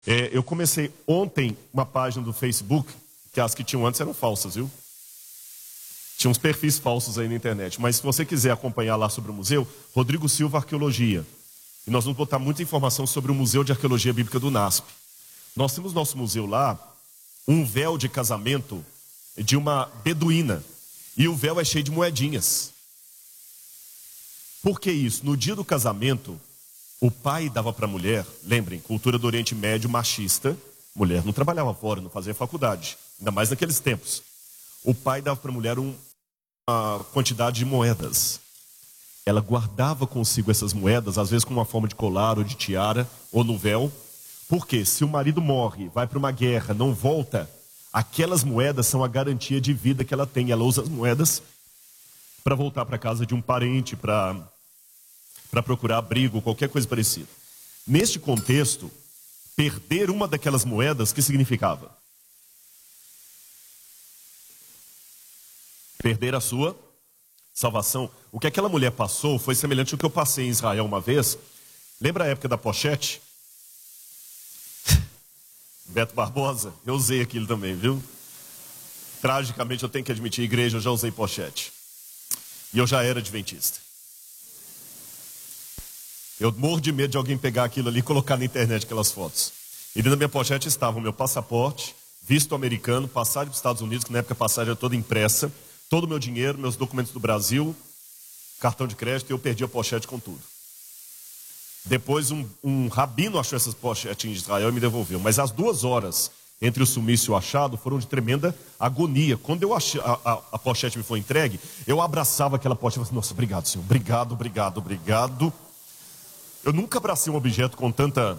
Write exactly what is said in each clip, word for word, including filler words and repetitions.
É, eu comecei ontem uma página do Facebook, que as que tinham antes eram falsas, viu? Tinha uns perfis falsos aí na internet. Mas se você quiser acompanhar lá sobre o museu, Rodrigo Silva Arqueologia. E nós vamos botar muita informação sobre o Museu de Arqueologia Bíblica do NASP. Nós temos no nosso museu lá um véu de casamento de uma beduína. E o véu é cheio de moedinhas. Por que isso? No dia do casamento, o pai dava para a mulher, lembrem, cultura do Oriente Médio machista, mulher não trabalhava fora, não fazia faculdade, ainda mais naqueles tempos. O pai dava para a mulher um, uma quantidade de moedas. Ela guardava consigo essas moedas, às vezes com uma forma de colar ou de tiara, ou no véu. Porque se o marido morre, vai para uma guerra, não volta, aquelas moedas são a garantia de vida que ela tem. Ela usa as moedas para voltar para a casa de um parente, para para procurar abrigo, qualquer coisa parecida. Neste contexto, perder uma daquelas moedas, que significava? Perder a sua salvação. O que aquela mulher passou foi semelhante ao que eu passei em Israel uma vez. Lembra a época da pochete? Beto Barbosa, eu usei aquilo também, viu? Tragicamente, eu tenho que admitir, igreja, eu já usei pochete. E eu já era adventista. Eu morro de medo de alguém pegar aquilo ali e colocar na internet aquelas fotos. E dentro da minha pochete estava o meu passaporte, visto americano, passagem para os Estados Unidos, que na época a passagem era toda impressa, todo o meu dinheiro, meus documentos do Brasil, cartão de crédito, e eu perdi a pochete com tudo. Depois um, um rabino achou essas pochetes em Israel e me devolveu. Mas as duas horas entre o sumiço e o achado foram de tremenda agonia. Quando eu achei, a, a, a pochete me foi entregue, eu abraçava aquela pochete e falava assim, nossa, obrigado, Senhor, obrigado, obrigado, obrigado. Eu nunca abracei um objeto com tanta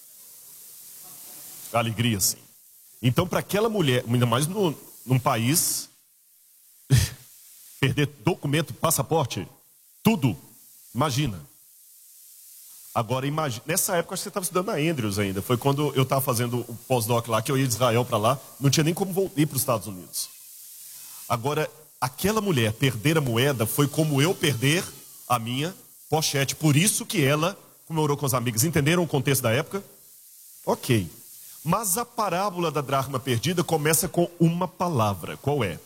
alegria assim. Então, para aquela mulher, ainda mais no, num país, perder documento, passaporte, tudo, imagina. Agora, imagina, nessa época, acho que você estava estudando na Andrews ainda. Foi quando eu estava fazendo o pós-doc lá, que eu ia de Israel para lá, não tinha nem como ir para os Estados Unidos. Agora, aquela mulher perder a moeda foi como eu perder a minha pochete. Por isso que ela comemorou com as amigas. Entenderam o contexto da época? Ok. Mas a parábola da dracma perdida começa com uma palavra. Qual é?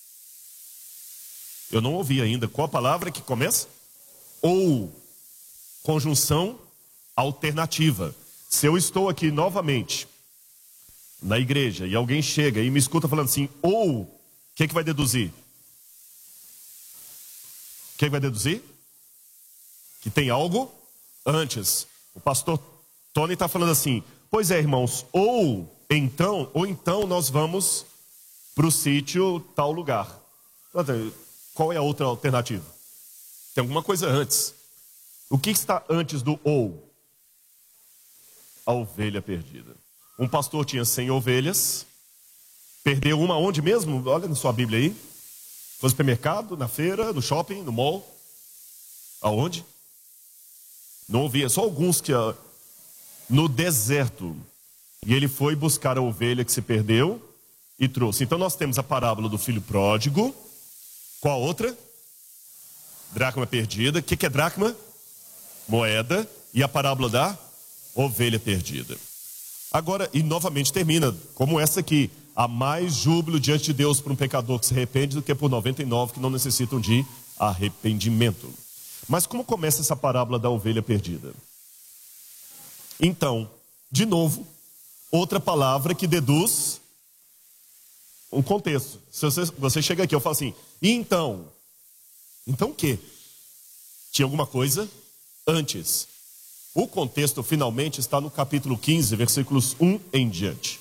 Eu não ouvi ainda. Qual a palavra que começa? Ou. Conjunção alternativa. Se eu estou aqui novamente na igreja e alguém chega e me escuta falando assim, ou, o que, que vai deduzir? O que, que vai deduzir? Que tem algo antes. O pastor Tony está falando assim, pois é, irmãos, ou então, ou então nós vamos para o sítio tal lugar. Qual é a outra alternativa? Tem alguma coisa antes. O que está antes do ou? A ovelha perdida. Um pastor tinha cem ovelhas, perdeu uma onde mesmo? Olha na sua Bíblia aí. Foi no supermercado, na feira, no shopping, no mall. Aonde? Não ouvia, só alguns que... No deserto. E ele foi buscar a ovelha que se perdeu e trouxe. Então nós temos a parábola do filho pródigo. Qual a outra? Dracma perdida. O que, que é dracma? Moeda. E a parábola da ovelha perdida. Agora, e novamente termina, como essa aqui. Há mais júbilo diante de Deus por um pecador que se arrepende do que por noventa e nove que não necessitam de arrependimento. Mas como começa essa parábola da ovelha perdida? Então, de novo, outra palavra que deduz um contexto. Se você, você chega aqui, eu falo assim, e então? Então o quê? Tinha alguma coisa antes. O contexto finalmente está no capítulo quinze, versículos um em diante.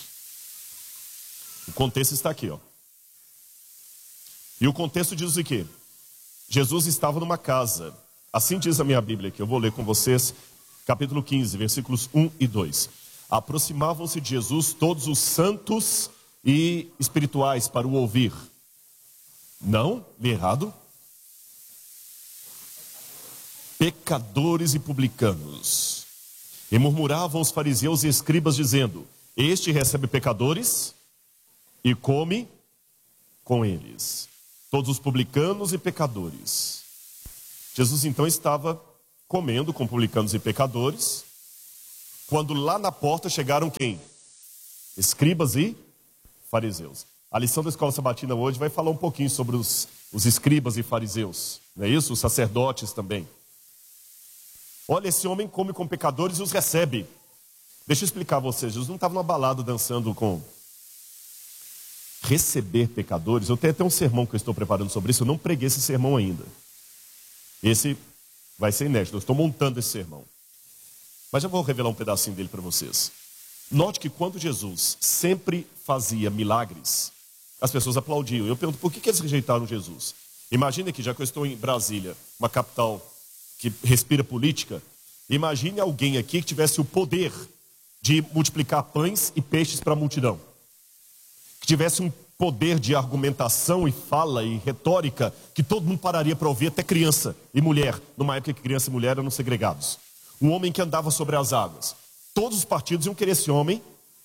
O contexto está aqui, ó. E o contexto diz o quê? Jesus estava numa casa. Assim diz a minha Bíblia aqui. Eu vou ler com vocês. Capítulo quinze, versículos um e dois. Aproximavam-se de Jesus todos os santos e espirituais para o ouvir. Não? Li errado? Pecadores e publicanos. E murmuravam os fariseus e escribas dizendo, este recebe pecadores e come com eles. Todos os publicanos e pecadores. Jesus então estava comendo com publicanos e pecadores. Quando lá na porta chegaram quem? Escribas e fariseus. A lição da escola sabatina hoje vai falar um pouquinho sobre os, os escribas e fariseus. Não é isso? Os sacerdotes também. Olha, esse homem come com pecadores e os recebe. Deixa eu explicar a vocês. Jesus não estava numa balada dançando com... Receber pecadores. Eu tenho até um sermão que eu estou preparando sobre isso. Eu não preguei esse sermão ainda. Esse vai ser inédito. Eu estou montando esse sermão. Mas já vou revelar um pedacinho dele para vocês. Note que quando Jesus sempre fazia milagres, as pessoas aplaudiam. Eu pergunto, por que, que eles rejeitaram Jesus? Imagine que, já que eu estou em Brasília, uma capital que respira política, imagine alguém aqui que tivesse o poder de multiplicar pães e peixes para a multidão. Que tivesse um poder de argumentação e fala e retórica que todo mundo pararia para ouvir, até criança e mulher, numa época que criança e mulher eram segregados. Um homem que andava sobre as águas. Todos os partidos iam querer esse homem.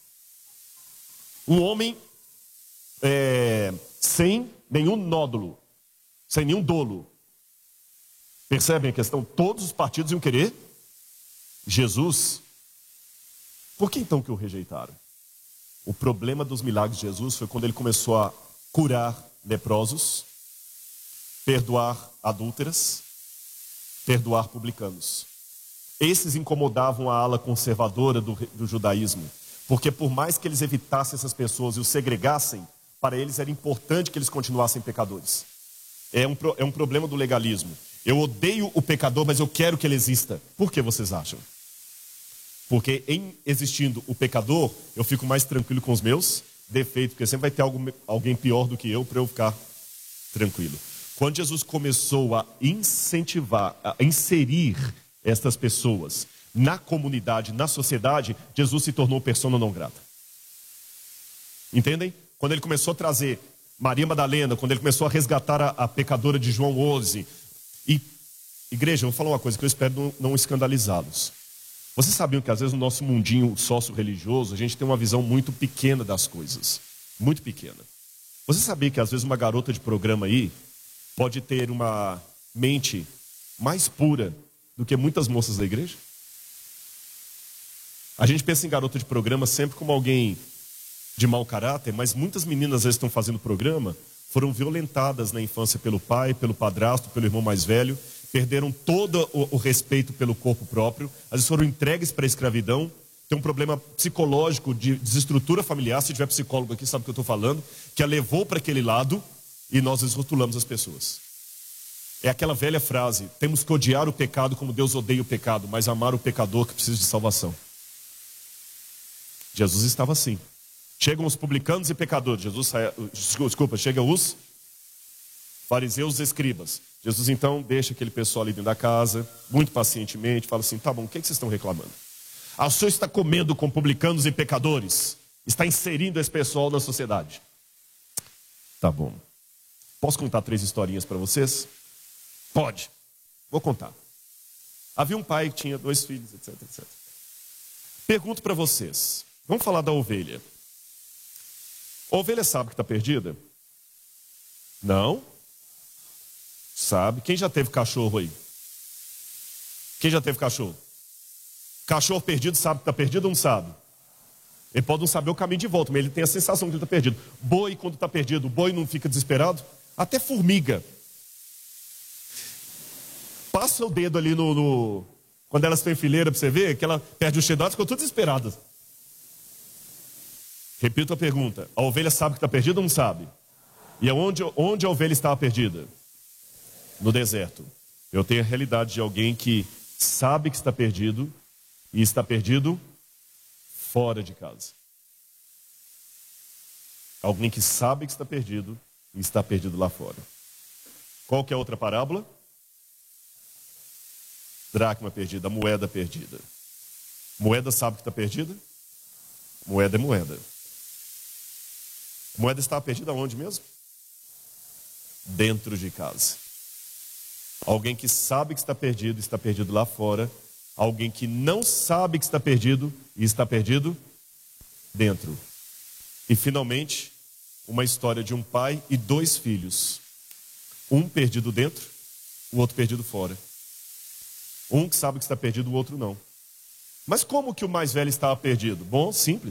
Um homem é, sem nenhum nódulo, sem nenhum dolo. Percebem a questão? Todos os partidos iam querer Jesus. Por que então que o rejeitaram? O problema dos milagres de Jesus foi quando ele começou a curar leprosos, perdoar adúlteras, perdoar publicanos. Esses incomodavam a ala conservadora do, do judaísmo, porque por mais que eles evitassem essas pessoas e os segregassem, para eles era importante que eles continuassem pecadores. É um, é um problema do legalismo. Eu odeio o pecador, mas eu quero que ele exista. Por que vocês acham? Porque em existindo o pecador, eu fico mais tranquilo com os meus defeitos, porque sempre vai ter algo, alguém pior do que eu para eu ficar tranquilo. Quando Jesus começou a incentivar, a inserir estas pessoas na comunidade, na sociedade, Jesus se tornou persona não grata. Entendem? Quando ele começou a trazer Maria Madalena, quando ele começou a resgatar a, a pecadora de João onze. E, igreja, eu vou falar uma coisa que eu espero não, não escandalizá-los. Vocês sabiam que às vezes no nosso mundinho sócio-religioso a gente tem uma visão muito pequena das coisas. Muito pequena. Você sabia que às vezes uma garota de programa aí pode ter uma mente mais pura do que muitas moças da igreja? A gente pensa em garota de programa sempre como alguém de mau caráter, mas muitas meninas às vezes estão fazendo programa, foram violentadas na infância pelo pai, pelo padrasto, pelo irmão mais velho, perderam todo o, o respeito pelo corpo próprio, às vezes foram entregues para a escravidão, tem um problema psicológico de desestrutura familiar, se tiver psicólogo aqui sabe o que eu estou falando, que a levou para aquele lado e nós rotulamos as pessoas. É aquela velha frase, temos que odiar o pecado como Deus odeia o pecado, mas amar o pecador que precisa de salvação. Jesus estava assim. Chegam os publicanos e pecadores, Jesus sai, desculpa, chegam os fariseus e escribas. Jesus então deixa aquele pessoal ali dentro da casa, muito pacientemente, fala assim, tá bom, o que, é que vocês estão reclamando? Ah, o senhor está comendo com publicanos e pecadores, está inserindo esse pessoal na sociedade. Tá bom. Posso contar três historinhas para vocês? Pode. Vou contar. Havia um pai que tinha dois filhos, etc, etcétera. Pergunto para vocês, vamos falar da ovelha. A ovelha sabe que está perdida? Não? Sabe. Quem já teve cachorro aí? Quem já teve cachorro? Cachorro perdido sabe que está perdido ou não sabe? Ele pode não saber o caminho de volta, mas ele tem a sensação que ele está perdido. Boi, quando está perdido, o boi não fica desesperado? Até formiga. Passa o dedo ali no... no... Quando elas estão em fileira para você ver, que ela perde o cheiro, ficam todas desesperadas. Repito a pergunta. A ovelha sabe que está perdida ou não sabe? E onde, onde a ovelha estava perdida? No deserto. Eu tenho a realidade de alguém que sabe que está perdido e está perdido fora de casa. Alguém que sabe que está perdido e está perdido lá fora. Qual que é a outra parábola? Dracma perdida, moeda perdida. Moeda sabe que está perdida? Moeda é moeda. Moeda estava perdida onde mesmo? Dentro de casa. Alguém que sabe que está perdido, está perdido lá fora. Alguém que não sabe que está perdido e está perdido dentro. E finalmente, uma história de um pai e dois filhos. Um perdido dentro, o outro perdido fora. Um que sabe que está perdido, o outro não. Mas como que o mais velho estava perdido? Bom, simples.